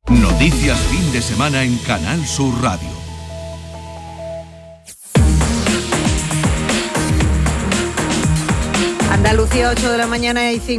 Noticias fin de semana en Canal Sur Radio. Andalucía, 8 de la mañana y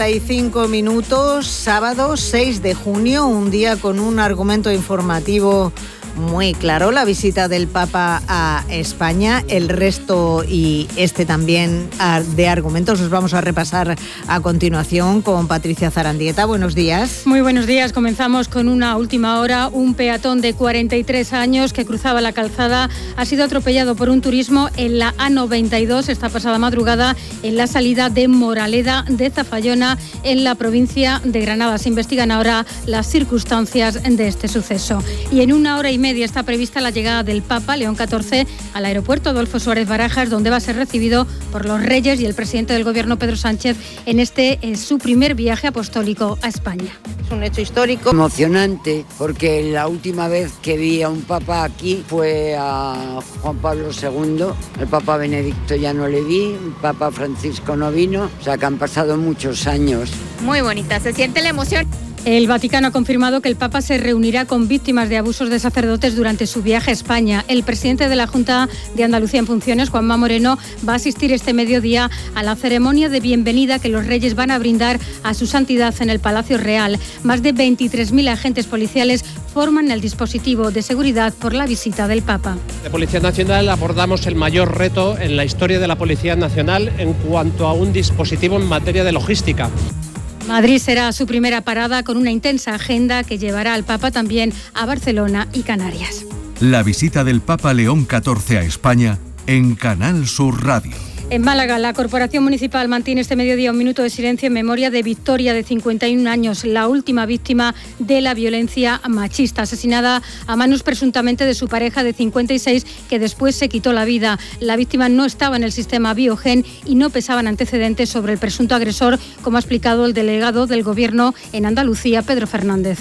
55 minutos, sábado 6 de junio, un día con un argumento informativo muy claro, la visita del Papa a España, el resto y este también de argumentos los vamos a repasar a continuación con Patricia Zarandieta. Buenos días. Muy buenos días. Comenzamos con una última hora. Un peatón de 43 años que cruzaba la calzada ha sido atropellado por un turismo en la A92 esta pasada madrugada en la salida de Moraleda de Zafallona en la provincia de Granada. Se investigan ahora las circunstancias de este suceso. Y en una hora y media está prevista la llegada del Papa León XIV al aeropuerto Adolfo Suárez Barajas, donde va a ser recibido por los reyes y el presidente del gobierno Pedro Sánchez en su primer viaje apostólico a España. Es un hecho histórico. Emocionante, porque la última vez que vi a un papa aquí fue a Juan Pablo II, el Papa Benedicto ya no le vi, el Papa Francisco no vino, o sea que han pasado muchos años. Muy bonita, se siente la emoción. El Vaticano ha confirmado que el Papa se reunirá con víctimas de abusos de sacerdotes durante su viaje a España. El presidente de la Junta de Andalucía en funciones, Juanma Moreno, va a asistir este mediodía a la ceremonia de bienvenida que los reyes van a brindar a su santidad en el Palacio Real. Más de 23.000 agentes policiales forman el dispositivo de seguridad por la visita del Papa. De Policía Nacional abordamos el mayor reto en la historia de la Policía Nacional en cuanto a un dispositivo en materia de logística. Madrid será su primera parada con una intensa agenda que llevará al Papa también a Barcelona y Canarias. La visita del Papa León XIV a España en Canal Sur Radio. En Málaga, la Corporación Municipal mantiene este mediodía un minuto de silencio en memoria de Victoria, de 51 años, la última víctima de la violencia machista, asesinada a manos presuntamente de su pareja de 56, que después se quitó la vida. La víctima no estaba en el sistema Biogen y no pesaban antecedentes sobre el presunto agresor, como ha explicado el delegado del Gobierno en Andalucía, Pedro Fernández.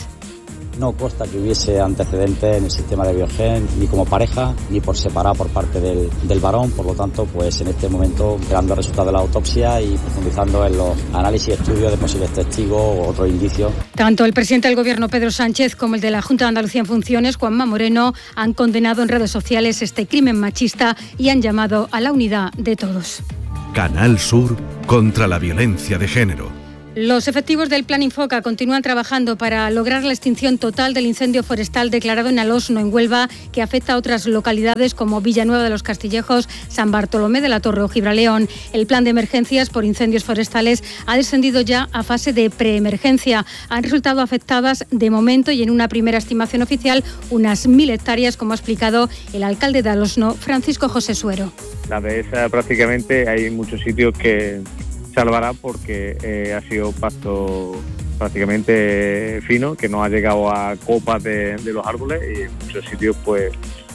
No consta que hubiese antecedentes en el sistema de Biogen, ni como pareja, ni por separado por parte del varón. Por lo tanto, pues en este momento, esperando el resultado de la autopsia y profundizando en los análisis y estudios de posibles testigos o otros indicios. Tanto el presidente del Gobierno, Pedro Sánchez, como el de la Junta de Andalucía en funciones, Juanma Moreno, han condenado en redes sociales este crimen machista y han llamado a la unidad de todos. Canal Sur contra la violencia de género. Los efectivos del Plan Infoca continúan trabajando para lograr la extinción total del incendio forestal declarado en Alosno, en Huelva, que afecta a otras localidades como Villanueva de los Castillejos, San Bartolomé de la Torre o Gibraleón. El plan de emergencias por incendios forestales ha descendido ya a fase de preemergencia. Han resultado afectadas de momento y en una primera estimación oficial unas 1.000 hectáreas, como ha explicado el alcalde de Alosno, Francisco José Suero. La dehesa prácticamente hay muchos sitios que salvará porque ha sido pasto prácticamente fino, que no ha llegado a copas de los árboles, y en muchos sitios pues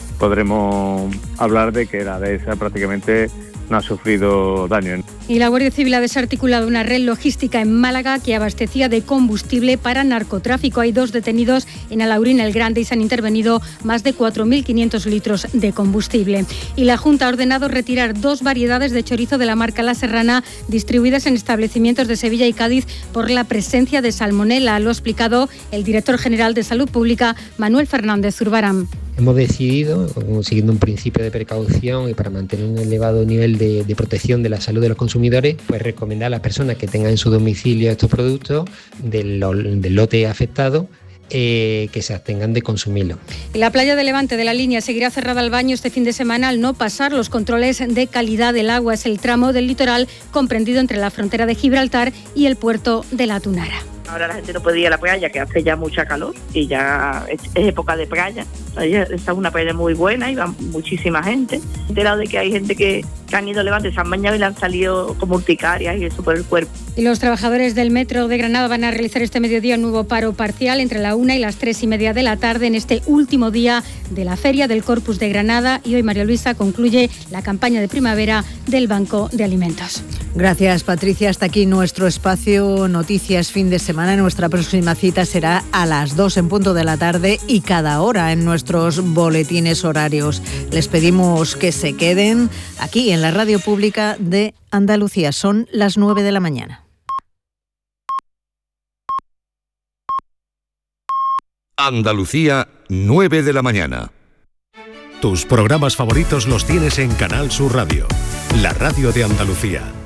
podremos hablar de que la dehesa prácticamente no ha sufrido daño. Y la Guardia Civil ha desarticulado una red logística en Málaga que abastecía de combustible para narcotráfico. Hay 2 detenidos en Alaurín el Grande y se han intervenido más de 4.500 litros de combustible. Y la Junta ha ordenado retirar 2 variedades de chorizo de la marca La Serrana distribuidas en establecimientos de Sevilla y Cádiz por la presencia de salmonela. Lo ha explicado el director general de Salud Pública, Manuel Fernández Zurbarán. Hemos decidido, siguiendo un principio de precaución y para mantener un elevado nivel de protección de la salud de los consumidores, pues recomendar a las personas que tengan en su domicilio estos productos del lote afectado que se abstengan de consumirlo. La playa de Levante de la Línea seguirá cerrada al baño este fin de semana al no pasar los controles de calidad del agua. Es el tramo del litoral comprendido entre la frontera de Gibraltar y el puerto de La Tunara. Ahora la gente no puede ir a la playa, que hace ya mucha calor y ya es época de playa. Esta es una playa muy buena y va muchísima gente. He enterado de que hay gente que han ido a Levante, se han bañado y le han salido como urticarias y eso por el cuerpo. Y los trabajadores del Metro de Granada van a realizar este mediodía un nuevo paro parcial entre la 1 y las 3:30 de la tarde en este último día de la Feria del Corpus de Granada. Y hoy María Luisa concluye la campaña de primavera del Banco de Alimentos. Gracias, Patricia. Hasta aquí nuestro espacio Noticias Fin de Semana. Nuestra próxima cita será a las 2 en punto de la tarde y cada hora en nuestros boletines horarios. Les pedimos que se queden aquí en la Radio Pública de Andalucía. Son las 9 de la mañana. Andalucía, 9 de la mañana. Tus programas favoritos los tienes en Canal Sur Radio, la radio de Andalucía.